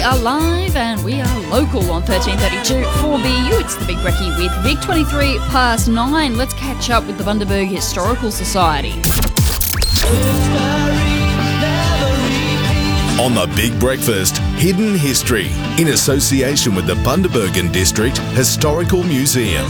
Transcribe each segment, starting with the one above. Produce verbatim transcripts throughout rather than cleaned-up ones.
are live and we are local on thirteen thirty-two four B U. It's the Big Brekkie with Vic, twenty-three past nine. Let's catch up with the Bundaberg Historical Society. On the Big Breakfast, Hidden History, in association with the Bundaberg District Historical Museum.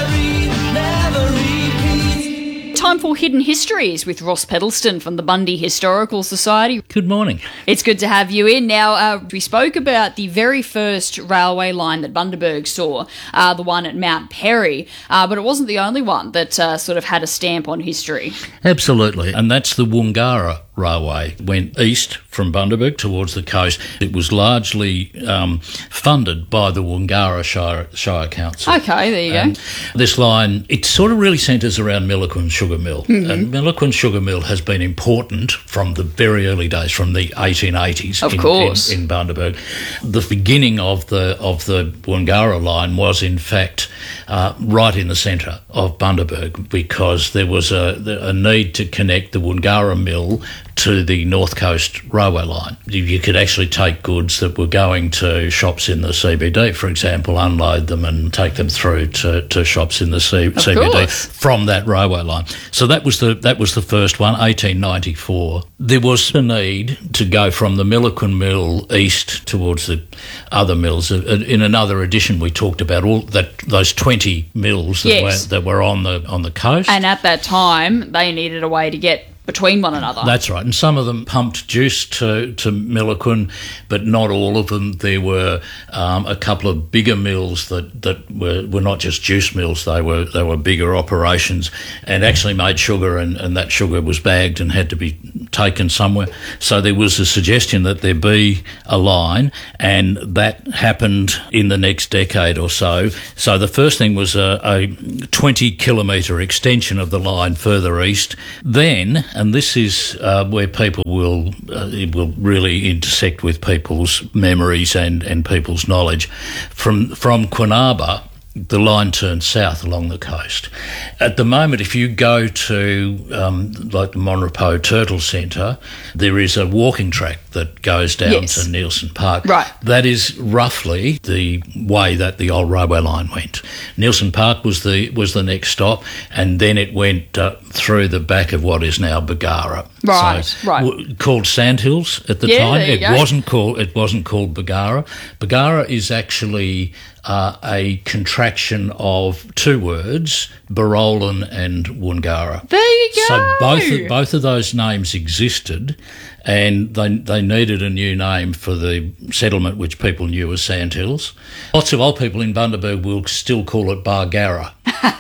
Time for Hidden Histories with Ross Pedalston from the Bundy Historical Society. Good morning. It's good to have you in. Now, uh, we spoke about the very first railway line that Bundaberg saw, uh, the one at Mount Perry, uh, but it wasn't the only one that uh, sort of had a stamp on history. Absolutely, and that's the Woongarra Railway. Went east from Bundaberg towards the coast. It was largely um, funded by the Woongarra Shire, Shire Council. Okay, there you and go. This line, it sort of really centres around Milloquin Sugar Mill. Mm-hmm. And Milloquin Sugar Mill has been important from the very early days, from the eighteen eighties of in, course. in, in Bundaberg. The beginning of the of the Woongarra line was, in fact, uh, right in the centre of Bundaberg, because there was a, a need to connect the Woongarra Mill to the North Coast Railway line. You could actually take goods that were going to shops in the C B D, for example, unload them and take them through to, to shops in the C- C B D course. from that railway line. So that was the that was the first one, eighteen ninety-four. There was a need to go from the Milloquin Mill east towards the other mills. In another edition, we talked about all that those twenty mills that, yes. were, that were on the on the coast. And at that time, they needed a way to get between one another. That's right. And some of them pumped juice to, to Milloquin, but not all of them. There were um, a couple of bigger mills that, that were, were not just juice mills, they were they were bigger operations and actually made sugar, and, and that sugar was bagged and had to be taken somewhere. So there was a suggestion that there be a line, and that happened in the next decade or so. So the first thing was a, a twenty kilometre extension of the line further east. Then, and this is uh, where people will uh, it will really intersect with people's memories and, and people's knowledge. From from Quinaba, the line turns south along the coast. At the moment, if you go to um, like the Monrepo Turtle Centre, there is a walking track that goes down yes. to Nielsen Park. Right. That is roughly the way that the old railway line went. Nielsen Park was the was the next stop, and then it went uh, through the back of what is now Bargara. Right, so, right. W- called Sandhills at the yeah, time. There you It go. wasn't called. It wasn't called Bargara. Bargara is actually Uh, a contraction of two words, Barolan and Woongarra. There you go. So both of, both of those names existed, and they they needed a new name for the settlement, which people knew as Sandhills. Lots of old people in Bundaberg will still call it Bargara.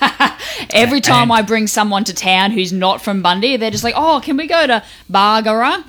Every time and, I bring someone to town who's not from Bundy, they're just like, oh, can we go to Bargara?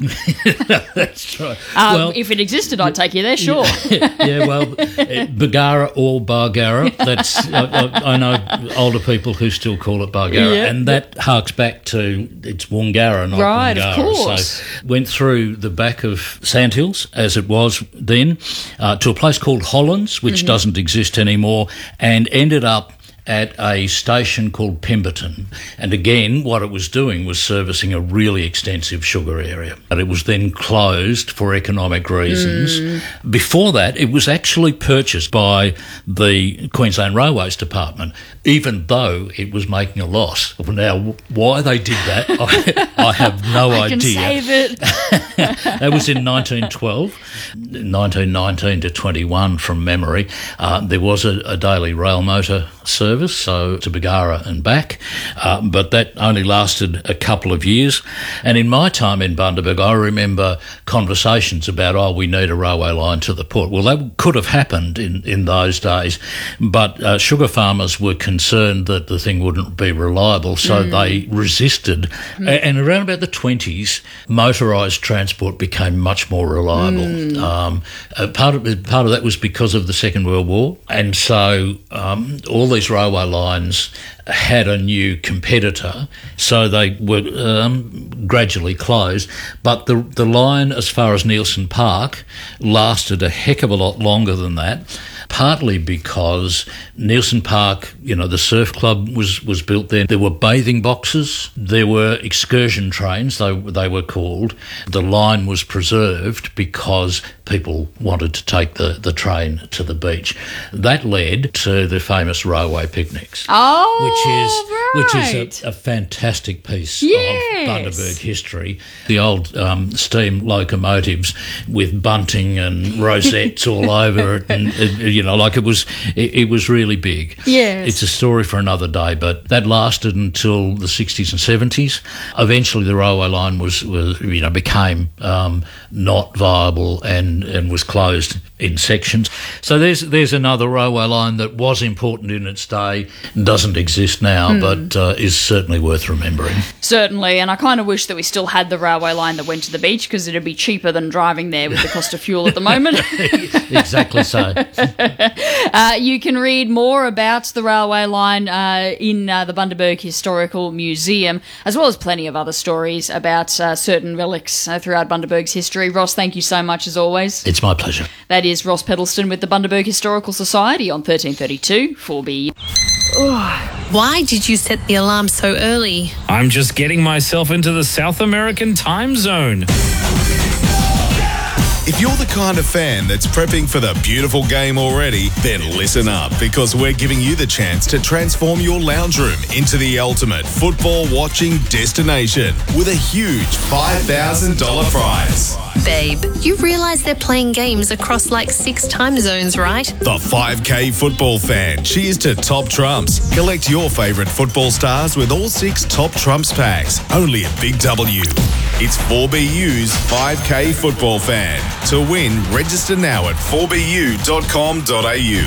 That's right. Um, well, if it existed, I'd take you there, sure. yeah, well, Bargara or Bargara, that's, I, I know older people who still call it Bargara, Yeah. and that harks back to, it's Woongarra, not Right, Woongarra. of course. So went through the back of Sandhills, as it was then, uh, to a place called Hollands, which Mm-hmm. doesn't exist anymore, and ended up at a station called Pemberton. And again, what it was doing was servicing a really extensive sugar area. But it was then closed for economic reasons. Mm. Before that, it was actually purchased by the Queensland Railways Department, even though it was making a loss. Now, why they did that, I, I have no I idea. can save it. That was in nineteen twelve, nineteen nineteen to twenty-one from memory. Uh, there was a, a daily rail motor service, so to Bargara and back, uh, but that only lasted a couple of years. And in my time in Bundaberg, I remember conversations about, oh, we need a railway line to the port. Well, that could have happened in, in those days, but uh, sugar farmers were concerned that the thing wouldn't be reliable, so mm. they resisted. Mm. A- and around about the twenties, motorised transport became much more reliable. Mm. Um, uh, part of part of that was because of the Second World War, and so um, all these railway lines had a new competitor, so they were um, gradually closed. But the the line as far as Neilson Park lasted a heck of a lot longer than that, partly because Neilson Park, you know, the surf club was, was built there. There were bathing boxes, there were excursion trains, they, they were called. The line was preserved because people wanted to take the, the train to the beach. That led to the famous railway picnics. Oh, which is right. which is a, a fantastic piece Yes. of Bundaberg history. The old um, steam locomotives with bunting and rosettes all over it, and it, you know, like it was, it, it was really big. Yes. It's a story for another day, but that lasted until the sixties and seventies. Eventually, the railway line was, was you know, became um, not viable and, and was closed in sections. So there's there's another railway line that was important in its day, doesn't exist now, mm. but uh, is certainly worth remembering. Certainly, and I kind of wish that we still had the railway line that went to the beach, because it'd be cheaper than driving there with the cost of fuel at the moment. Exactly so. Uh, you can read more about the railway line uh, in uh, the Bundaberg Historical Museum, as well as plenty of other stories about uh, certain relics uh, throughout Bundaberg's history. Ross, thank you so much as always. It's my pleasure. That is Ross Pedalston with the Bundaberg Historical Society on thirteen thirty-two four B. Why did you set the alarm so early? I'm just getting myself into the South American time zone. If you're the kind of fan that's prepping for the beautiful game already, then listen up, because we're giving you the chance to transform your lounge room into the ultimate football watching destination with a huge five thousand dollars prize. Babe, you realise they're playing games across like six time zones, right? The five K football fan, cheers to Top Trumps. Collect your favourite football stars with all six Top Trumps packs, only at Big W. It's four B U's five K football fan. To win, register now at four b u dot com dot a u.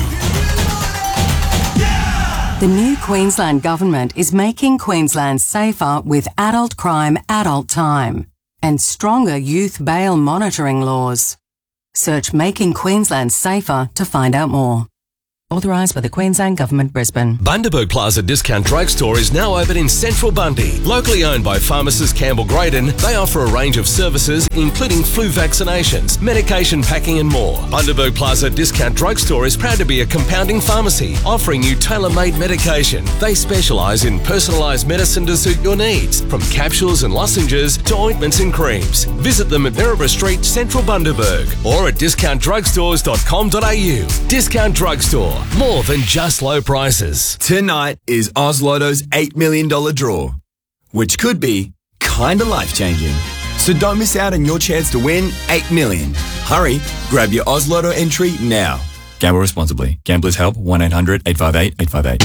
The new Queensland Government is making Queensland safer with adult crime adult time and stronger youth bail monitoring laws. Search Making Queensland Safer to find out more. Authorised by the Queensland Government, Brisbane. Bundaberg Plaza Discount Drugstore is now open in Central Bundy. Locally owned by pharmacist Campbell Graydon, they offer a range of services including flu vaccinations, medication packing and more. Bundaberg Plaza Discount Drugstore is proud to be a compounding pharmacy offering you tailor-made medication. They specialise in personalised medicine to suit your needs, from capsules and lozenges to ointments and creams. Visit them at Maryborough Street, Central Bundaberg, or at discount drugstores dot com dot a u. Discount Drugstore. More than just low prices. Tonight is Oz Lotto's eight million dollars draw, which could be kinda life-changing. So don't miss out on your chance to win eight million dollars. Hurry, grab your Oz Lotto entry now. Gamble responsibly. Gamblers Help, one eight hundred eight five eight eight five eight.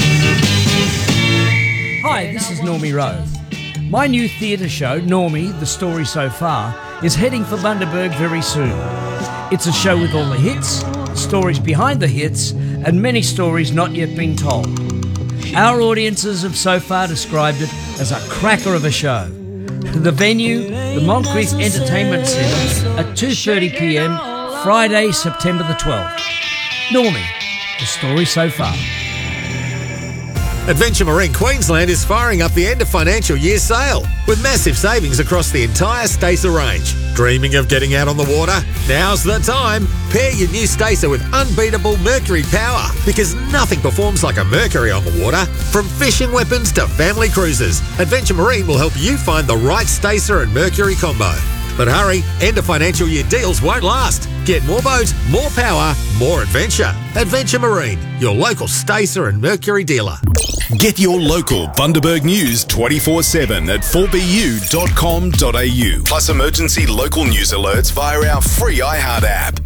Hi, this is Normie Rowe. My new theatre show, Normie, The Story So Far, is heading for Bundaberg very soon. It's a show with all the hits, stories behind the hits, and many stories not yet been told. Our audiences have so far described it as a cracker of a show. The venue, the Moncrief Entertainment Centre, at two thirty p m, Friday, September the twelfth. Normie, The Story So Far. Adventure Marine Queensland is firing up the end of financial year sale with massive savings across the entire Stacer range. Dreaming of getting out on the water? Now's the time. Pair your new Stacer with unbeatable Mercury power, because nothing performs like a Mercury on the water. From fishing weapons to family cruises, Adventure Marine will help you find the right Stacer and Mercury combo. But hurry, end of financial year deals won't last. Get more boat, more power, more adventure. Adventure Marine, your local Stacer and Mercury dealer. Get your local Bundaberg news twenty-four seven at four b u dot com dot a u. Plus emergency local news alerts via our free iHeart app.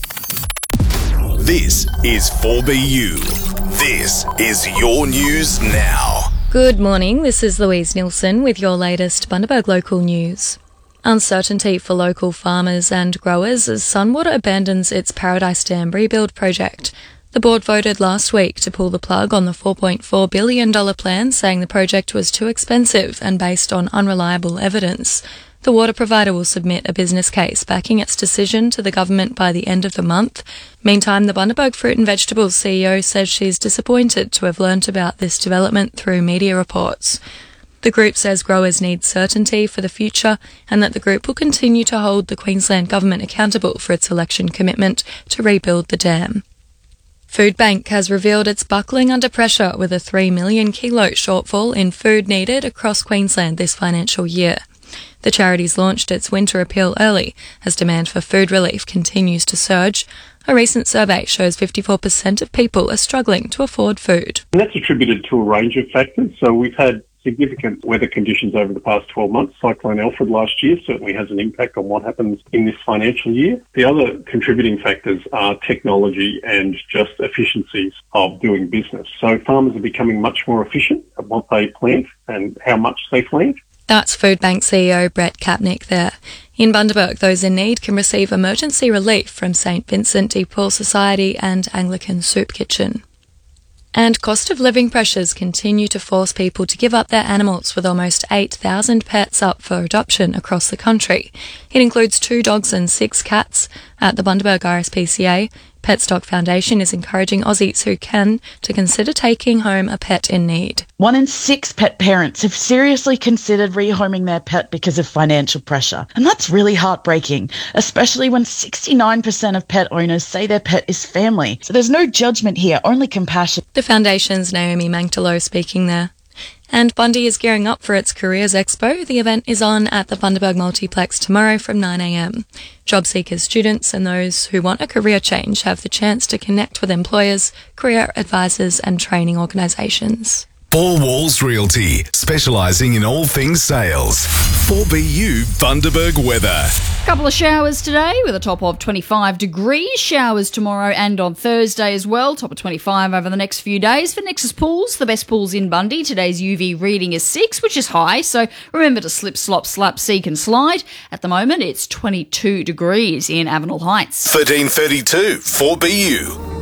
This is four B U. This is your news now. Good morning, this is Louise Nilsson with your latest Bundaberg local news. Uncertainty for local farmers and growers as Sunwater abandons its Paradise Dam rebuild project. The board voted last week to pull the plug on the four point four billion dollars plan, saying the project was too expensive and based on unreliable evidence. The water provider will submit a business case backing its decision to the government by the end of the month. Meantime, the Bundaberg Fruit and Vegetables C E O says she's disappointed to have learnt about this development through media reports. The group says growers need certainty for the future and that the group will continue to hold the Queensland Government accountable for its election commitment to rebuild the dam. Foodbank has revealed it's buckling under pressure with a three million kilo shortfall in food needed across Queensland this financial year. The charity's launched its winter appeal early as demand for food relief continues to surge. A recent survey shows fifty-four percent of people are struggling to afford food. And that's attributed to a range of factors. So we've had significant weather conditions over the past twelve months. Cyclone Alfred last year certainly has an impact on what happens in this financial year. The other contributing factors are technology and just efficiencies of doing business. So farmers are becoming much more efficient at what they plant and how much they plant. That's Foodbank C E O Brett Kapnick there. In Bundaberg, those in need can receive emergency relief from Saint Vincent de Paul Society and Anglican Soup Kitchen. And cost of living pressures continue to force people to give up their animals, with almost eight thousand pets up for adoption across the country. It includes two dogs and six cats. At the Bundaberg R S P C A, Petstock Foundation is encouraging Aussies who can to consider taking home a pet in need. One in six pet parents have seriously considered rehoming their pet because of financial pressure. And that's really heartbreaking, especially when sixty-nine percent of pet owners say their pet is family. So there's no judgment here, only compassion. The Foundation's Naomi Mangtalo speaking there. And Bundy is gearing up for its Careers Expo. The event is on at the Bundaberg Multiplex tomorrow from nine a m. Job seekers, students and those who want a career change have the chance to connect with employers, career advisors and training organisations. Four Walls Realty, specialising in all things sales. four B U Bundaberg weather. Couple of showers today with a top of twenty-five degrees. Showers tomorrow and on Thursday as well. Top of twenty-five over the next few days. For Nexus Pools, the best pools in Bundy, today's U V reading is six, which is high. So remember to slip, slop, slap, seek and slide. At the moment, it's twenty-two degrees in Avenel Heights. thirteen thirty-two, four B U.